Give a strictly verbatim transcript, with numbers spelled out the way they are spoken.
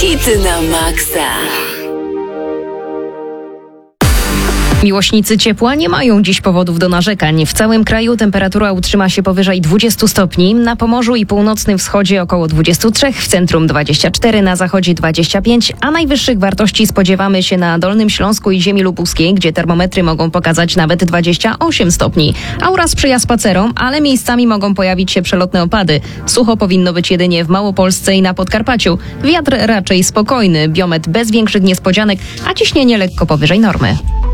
Hit na maksa. Miłośnicy ciepła nie mają dziś powodów do narzekań. W całym kraju temperatura utrzyma się powyżej dwudziestu stopni. Na Pomorzu i północnym wschodzie około dwudziestu trzech, w centrum dwadzieścia cztery, na zachodzie dwadzieścia pięć, a najwyższych wartości spodziewamy się na Dolnym Śląsku i ziemi lubuskiej, gdzie termometry mogą pokazać nawet dwadzieścia osiem stopni. Aura sprzyja spacerom, ale miejscami mogą pojawić się przelotne opady. Sucho powinno być jedynie w Małopolsce i na Podkarpaciu. Wiatr raczej spokojny, biometr bez większych niespodzianek, a ciśnienie lekko powyżej normy.